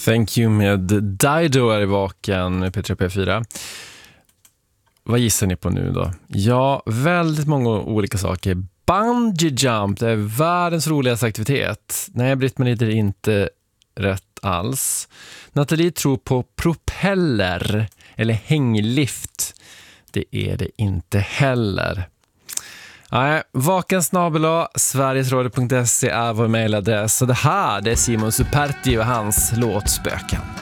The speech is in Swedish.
Thank you med Dido är i vaken, P3 P4. Vad gissar ni på nu då? Ja, väldigt många olika saker. Bungee jump, det är världens roligaste aktivitet. Nej, Britt-Marie, det är inte rätt alls. Nathalie tror på propeller eller hänglift. Det är det inte heller. Nej, vakensnabel@sverigesradio.se är vår mejladress. Så det här, det är Simon Superti och hans låt Spöken.